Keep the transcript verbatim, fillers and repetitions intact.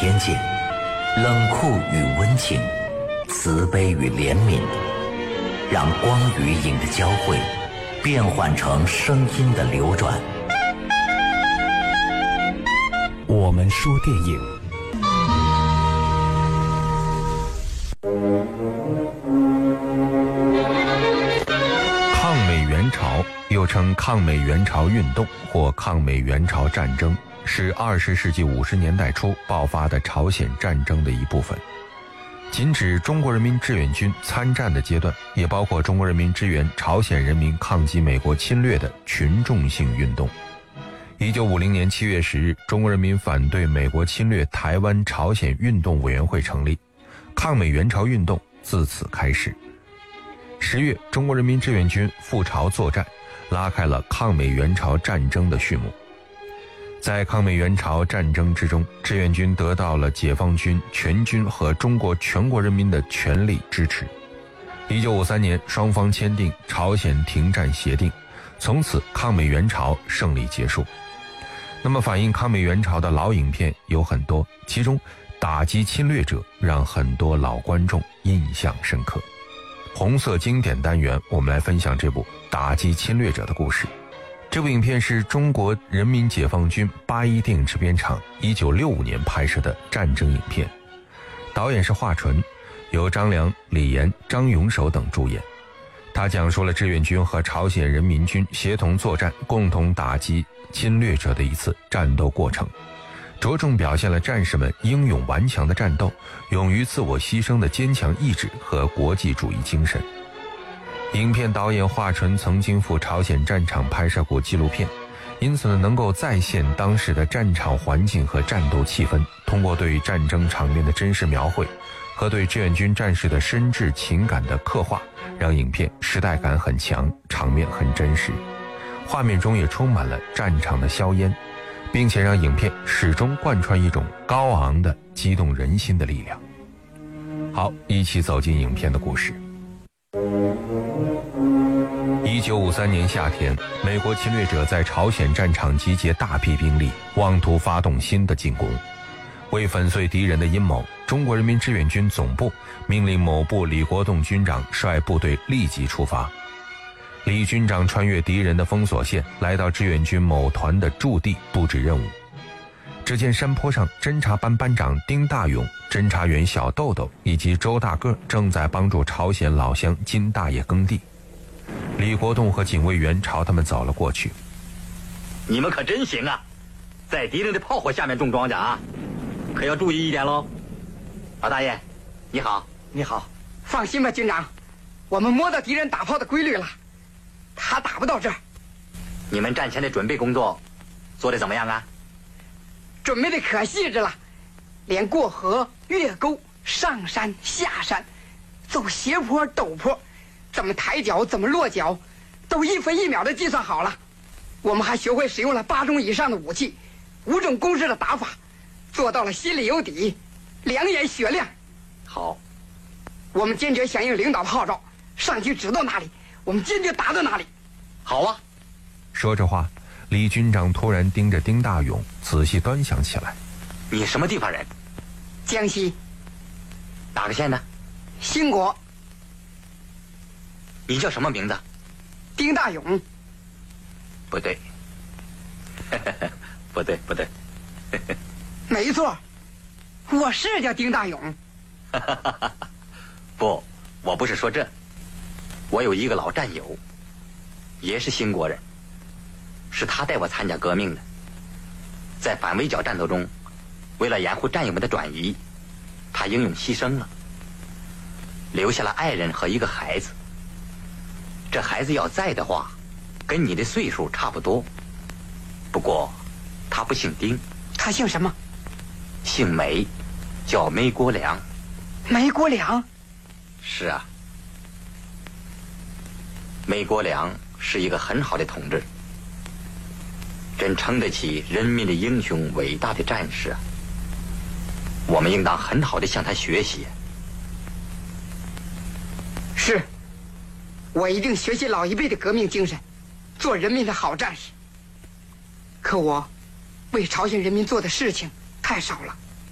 偏见，冷酷与温情，慈悲与怜悯，让光与影的交汇变换成声音的流转。 我们说电影， 抗美援朝又称抗美援朝运动或抗美援朝战争，是二十世纪五十年代初爆发的朝鲜战争的一部分。仅指中国人民志愿军参战的阶段，也包括中国人民支援朝鲜人民抗击美国侵略的群众性运动。一九五零年七月十日，中国人民反对美国侵略台湾朝鲜运动委员会成立，抗美援朝运动自此开始。十月，中国人民志愿军赴朝作战，拉开了抗美援朝战争的序幕。在抗美援朝战争之中，志愿军得到了解放军全军和中国全国人民的全力支持。一九五三年，双方签订朝鲜停战协定，从此抗美援朝胜利结束。那么反映抗美援朝的老影片有很多，其中打击侵略者让很多老观众印象深刻。红色经典单元，我们来分享这部打击侵略者的故事。这部影片是中国人民解放军八一电影制片厂一九六五年拍摄的战争影片，导演是华纯，由张良、李岩、张永守等主演。他讲述了志愿军和朝鲜人民军协同作战，共同打击侵略者的一次战斗过程，着重表现了战士们英勇顽强的战斗、勇于自我牺牲的坚强意志和国际主义精神。影片导演华纯曾经赴朝鲜战场拍摄过纪录片，因此呢，能够再现当时的战场环境和战斗气氛，通过对战争场面的真实描绘和对志愿军战士的深挚情感的刻画，让影片时代感很强，场面很真实，画面中也充满了战场的硝烟，并且让影片始终贯穿一种高昂的激动人心的力量。好，一起走进影片的故事。一九五三年夏天，美国侵略者在朝鲜战场集结大批兵力，妄图发动新的进攻。为粉碎敌人的阴谋，中国人民志愿军总部命令某部李国栋军长率部队立即出发。李军长穿越敌人的封锁线，来到志愿军某团的驻地布置任务。只见山坡上，侦察班班长丁大勇、侦察员小豆豆以及周大个正在帮助朝鲜老乡金大爷耕地。李国栋和警卫员朝他们走了过去。 你们可真行啊，在敌人的炮火下面种庄稼啊，可要注意一点喽。老大爷你好。 你好。放心吧军长，我们摸到敌人打炮的规律了，他打不到这儿。 你们战前的准备工作做得怎么样啊？ 准备的可细致了，连过河越沟、上山下山、走斜坡陡坡，怎么抬脚怎么落脚，都一分一秒的计算好了。我们还学会使用了八种以上的武器，五种攻势的打法，做到了心里有底，两眼雪亮。 好， 我们坚决响应领导的号召，上级指到哪里我们坚决打到哪里。 好啊。 说着话，李军长突然盯着丁大勇仔细端详起来。 你什么地方人？ 江西。 哪个县呢？ 兴国。 你叫什么名字？ 丁大勇。 不对不对不对没错，我是叫丁大勇。 不，我不是说这，我有一个老战友，也是兴国人，是他带我参加革命的。在反围剿战斗中，为了掩护战友们的转移，他英勇牺牲了，留下了爱人和一个孩子。这孩子要在的话，跟你的岁数差不多，不过他不姓丁。 他姓什么？ 姓梅，叫梅国良。 梅国良？ 是啊，梅国良是一个很好的同志，真称得起人民的英雄、伟大的战士啊！我们应当很好的向他学习。 是，我一定学习老一辈的革命精神，做人民的好战士。可我为朝鲜人民做的事情太少了。